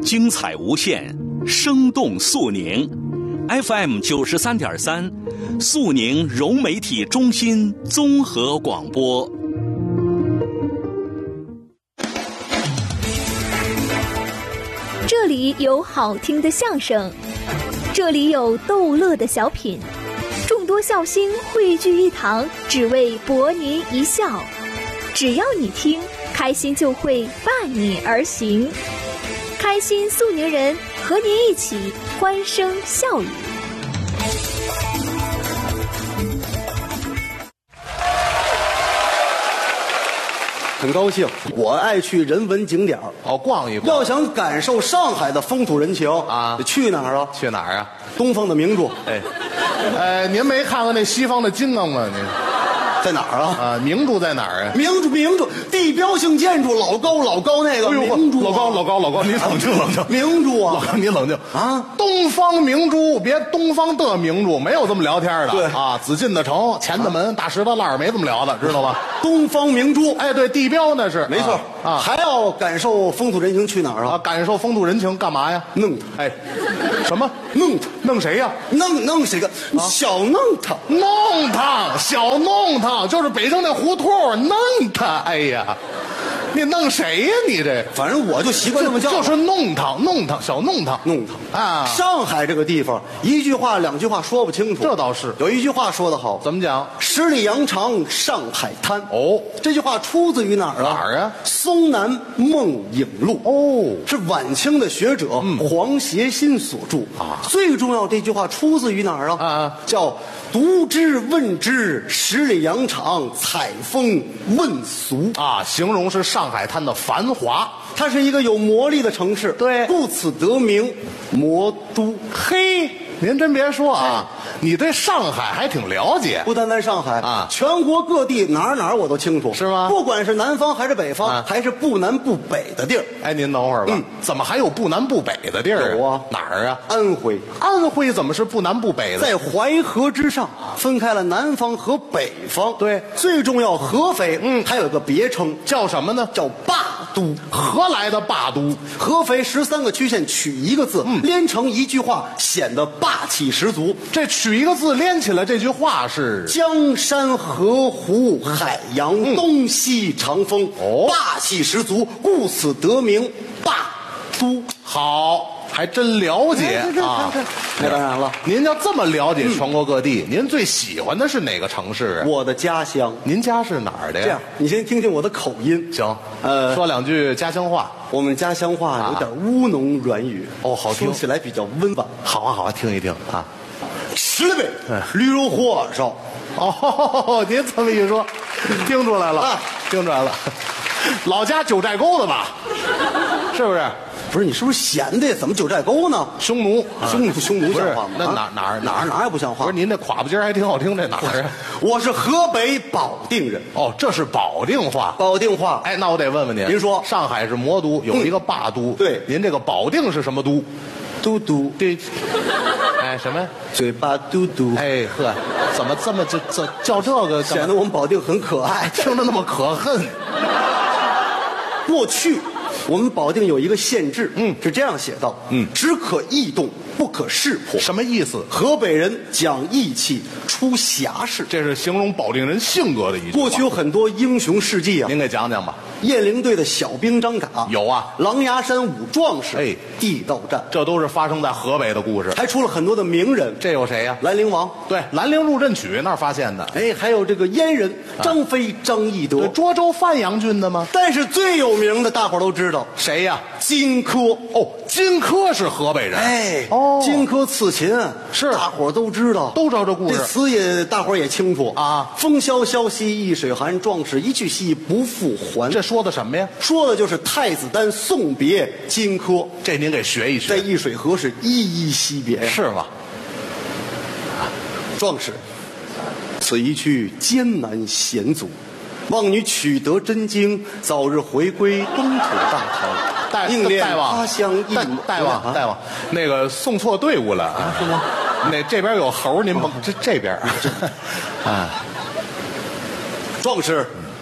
精彩无限，生动肃宁。FM 93.3，肃宁融媒体中心综合广播。 这里有好听的相声，这里有逗乐的小品，众多笑星汇聚一堂，只为博您一笑。只要你听，开心就会伴你而行。开心肃宁人，和您一起欢声笑语。 很高兴，我爱去人文景点逛一逛。 要想感受上海的风土人情啊， 得去哪儿啊？ 去哪儿啊？ 东方的明珠。 您没看过那西方的金刚吗？您在哪儿啊？ 明珠在哪儿啊？ 明珠，地标性建筑，老高那个明珠、 老高，你冷静。 明珠啊， 你冷静啊！ 东方明珠，别东方的明珠，没有这么聊天的。 对啊，紫禁的城，前的门，大石头栏没这么聊的，知道吧？ 东方明珠， 对，地标那是没错啊。 还要感受风土人情，去哪儿啊？ 感受风土人情干嘛呀？ 弄他， 什么弄他？弄谁呀？ 弄谁个？小弄他， 弄他，小弄他，就是北京那胡同弄他。哎呀，你弄谁呀？你这， 反正我就习惯这么叫， 就是弄他，小弄他啊！ 上海这个地方，一句话两句话说不清楚。 这倒是， 有一句话说得好， 怎么讲？ 十里洋场上海滩。这句话出自于哪儿啊？ 哪儿啊？ 松南梦影录。是晚清的学者黄协新所著啊。最重要，这句话出自于哪儿啊？叫读之问之，十里洋场采风问俗啊，形容是上海滩的繁华。 它是一个有魔力的城市， 对， 故此得名魔都。 嘿，您真别说啊，你对上海还挺了解。 不单单上海啊， 全国各地哪儿我都清楚， 是吗？ 不管是南方还是北方，还是不南不北的地儿。 您等会儿吧，怎么还有不南不北的地儿啊？ 有啊， 哪儿啊？ 安徽。 安徽怎么是不南不北的？ 在淮河之上，分开了南方和北方。 对， 最重要，合肥还有个别称， 叫什么呢？ 叫霸都。 何来的霸都？ 合肥13个区县取一个字，连成一句话，显得霸气十足。 这取一个字连起来，这句话是江山河湖海洋，东西长风，霸气十足，故此得名霸都。 好，还真了解啊！ 那当然了， 您要这么了解全国各地，您最喜欢的是哪个城市啊？ 我的家乡。 您家是哪儿的呀？ 这样，你先听听我的口音。 行，说两句家乡话。 我们家乡话有点乌侬软语， 好听， 说起来比较温婉。 好啊，听一听啊。 吃了呗，驴肉火烧。 您这么一说，听出来了，听出来了。老家九寨沟的吧？是不是？ 不是，你是不是闲的？怎么九寨沟呢？ 匈奴像话吗？ 那哪也不像话。 不是，您那垮不筋还挺好听，这哪儿啊？ 我是河北保定人。 这是保定话。 保定话。 那我得问问您， 您说， 上海是魔都，有一个霸都。 对， 您这个保定是什么都？ 嘟嘟。 对。什么？ 嘴巴嘟嘟。 呵，怎么这么这叫这个？ 显得我们保定很可爱， 听着那么可恨。 过去我们保定有一个县志，是这样写道，只可异动，不可识破。 什么意思？ 河北人讲义气，出侠士， 这是形容保定人性格的一句话。 过去有很多英雄事迹啊， 您给讲讲吧。 雁翎队的小兵张嘎有啊， 狼牙山五壮士，地道战， 这都是发生在河北的故事。 还出了很多的名人， 这有谁呀？ 兰陵王， 对，兰陵入阵曲那儿发现的。 还有这个阉人张飞、张翼德， 涿州范阳郡的吗？ 但是最有名的，大伙儿都知道谁呀？ 荆轲。 荆轲是河北人。 荆轲刺秦是大伙儿都知道， 都知道这故事。 这词也大伙儿也清楚啊。 风萧萧兮易水寒，壮士一去兮不复还。 这说的什么呀？ 说的就是太子丹送别荆轲。 这您给学一学， 在易水河是依依惜别， 是吗？ 壮士，此一去艰难险阻，望你取得真经，早日回归东土大唐。应恋他乡一大王，那个送错队伍了是吗？ 那这边有猴，您甭这边壮士，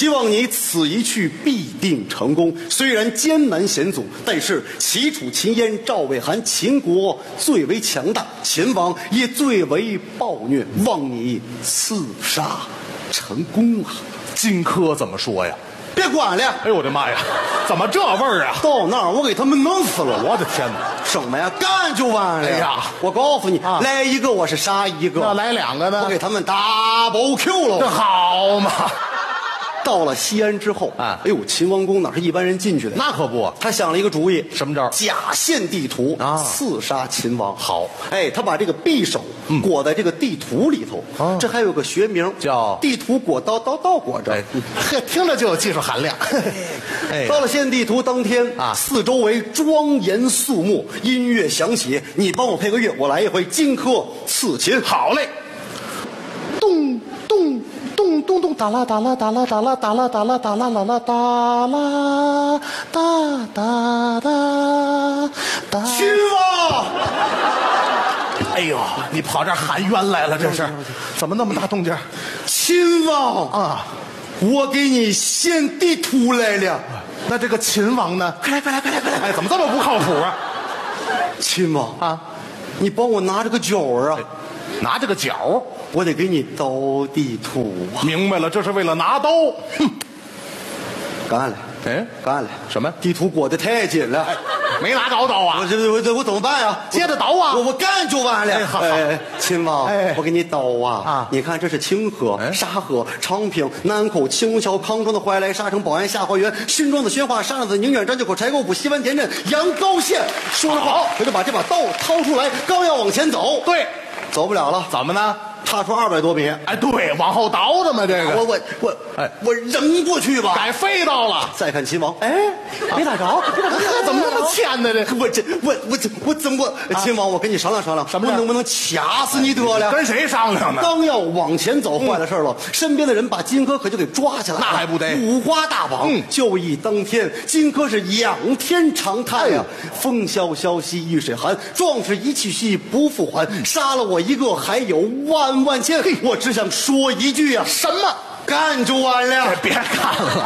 希望你此一去必定成功。虽然艰难险阻，但是齐楚、秦燕、赵、魏、韩，秦国最为强大，秦王也最为暴虐，望你刺杀成功啊！ 荆轲怎么说呀？ 别管了！ 哎呦我的妈呀，怎么这味儿啊？ 到那儿我给他们弄死了！ 我的天哪！ 什么呀？干就完了！ 哎呀， 我告诉你，来一个我是杀一个， 那来2个呢？ 我给他们double Q 了。 这好嘛！ 到了西安之后哎呦，秦王宫哪是一般人进去的？ 那可不， 他想了一个主意， 什么招？ 假献地图刺杀秦王。 好， 哎，他把这个匕首裹在这个地图里头，这还有个学名叫地图裹刀裹着。 听着就有技术含量。 到了献地图当天四周围庄严肃穆，音乐响起，你帮我配个乐，我来一回荆轲刺秦。 好嘞，咚咚。咚咚咚，哒啦哒啦哒啦哒啦哒啦哒啦哒啦啦啦哒啦哒哒哒哒。 秦王！ 哎呦，你跑这儿喊冤来了，这是怎么那么大动静？ 秦王啊，我给你献地图来了。 那这个秦王呢？快来！哎，怎么这么不靠谱啊？ 秦王啊，你帮我拿这个角儿啊， 拿这个角。 我得给你刀地图啊！ 明白了，这是为了拿刀。哼， 干了！ 哎， 干了！ 什么？ 地图裹得太紧了， 没拿着刀啊！ 我怎么办呀？ 接着刀啊！ 我干就完了。 好， 秦王，我给你刀啊！你看这是清河、沙河、昌平、南口、青龙桥、康庄的怀来、沙城、宝安、下花园、新庄的宣化、沙子、宁远、张家口、柴沟埔、西湾田镇、阳高县。说得好，他就把这把刀掏出来，刚要往前走， 对， 走不了了。 怎么呢？ 踏出200多米， 哎，对，往后倒的嘛，这个我扔过去吧， 改飞刀了。 再看秦王，哎，没打着， 怎么那么欠呢？这我怎么秦王，我跟你商量商量，我能不能掐死你得了？ 跟谁商量呢？ 刚要往前走，坏了事了，身边的人把荆轲可就给抓起来了， 那还不得五花大绑。就义当天，荆轲是仰天长叹呀，风萧萧兮易水寒，壮士一去兮不复还，杀了我一个，还有万千。我只想说一句啊， 什么？ 干就完了！ 别干了！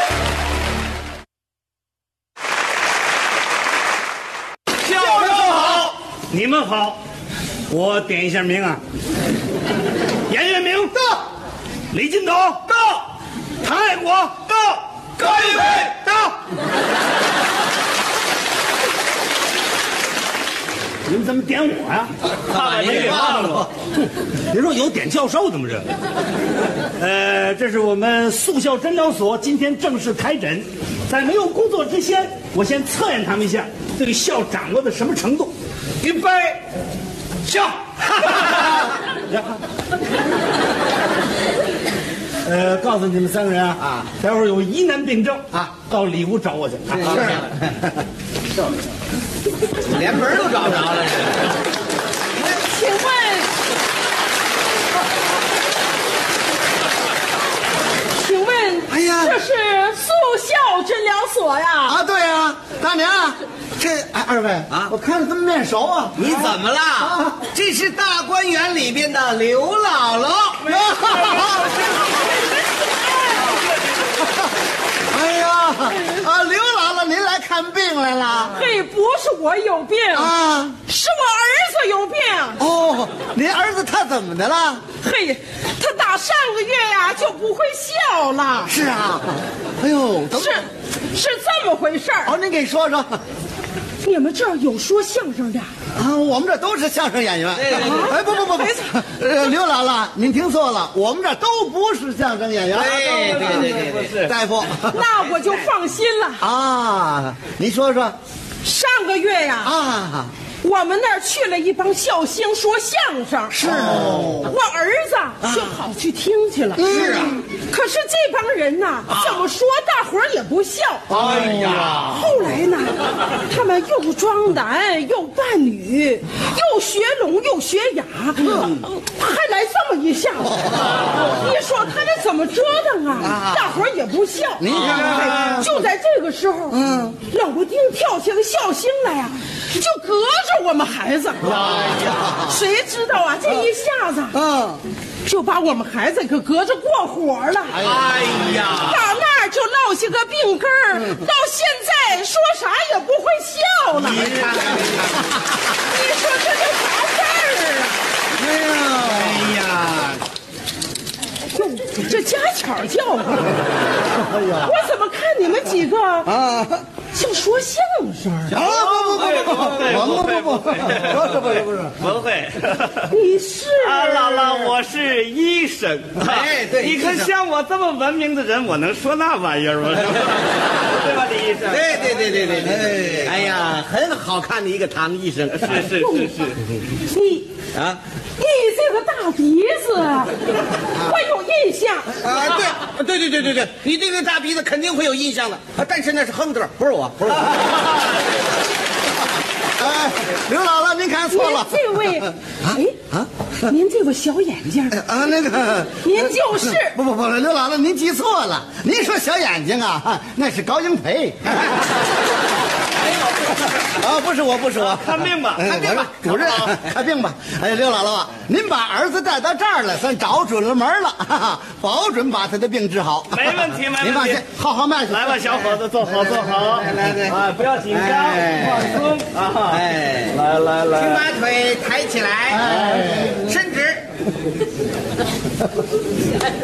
校长好，你们好，我点一下名啊。严元明到，李金斗到，唐爱国到，高一伟到。你们怎么点我呀？怕把您给忘了。您说有点教授的吗？这是我们速效诊疗所今天正式开诊，在没有工作之前，我先测验他们一下对效掌握的什么程度。预备，笑。告诉你们3个人啊，待会儿有疑难病症啊，到里屋找我去。是。 连门都找不着了。 请问， 哎呀， 这是速效诊疗所呀？ 啊，对呀，大娘，这2位啊，我看着他们面熟啊。你怎么了？这是大观园里边的刘姥姥。哎呀，刘姥姥，您来看病来了？ 嘿，不是我有病啊，是我儿子有病。 哦，您儿子他怎么的了？ 嘿，他打上个月呀就不会笑了。 是啊，哎呦， 是这么回事儿。 哦，您给说说。 你们这儿有说相声的啊？我们这都是相声演员。哎，不，刘姥姥，您听错了，我们这都不是相声演员。对，大夫， 那我就放心了啊。您说说， 上个月呀我们那儿去了一帮笑星说相声， 是我儿子就跑去听去了。 是啊， 可是这帮人呐，怎么说大伙儿也不笑。 哎呀， 后来呢，他们又装男又扮女，又学聋又学哑，还来这么一下子。你说他们怎么折腾啊？大伙儿也不笑。 您看， 就在这个时候，老伯丁跳下个笑星来呀，就隔着我们孩子。谁知道啊？这一下子， 就把我们孩子给隔着过火了。 哎呀， 打那儿就落下个病根儿，到现在说啥也不会笑了。 你看， 你说这是啥事儿啊？ 哎呀， 这家巧叫唤，我怎么看你们几个啊，像说相声？ 不会。 你是啊，姥姥，我是医生。 哎，对， 你看像我这么文明的人，我能说那玩意儿吗？对吧，李医生？ 对，哎呀，很好看的一个唐医生， 是。 你啊。 你这个大鼻子，我有印象啊！对，你这个大鼻子肯定会有印象的，但是那是亨德，不是我。哎，刘姥姥，您看错了。 您这位，您这个小眼睛那个， 您就是不，刘姥姥，您记错了。您说小眼睛啊，那是高英培。啊，不是我， 看病吧， 主任，看病吧。哎，刘姥姥啊，您把儿子带到这儿来，算找准了门了，保准把他的病治好。 没问题。 您放心，好迈去。 来吧，小伙子，坐好。 来， 啊，不要紧张，放松啊。 哎， 来， 请把腿抬起来，伸直。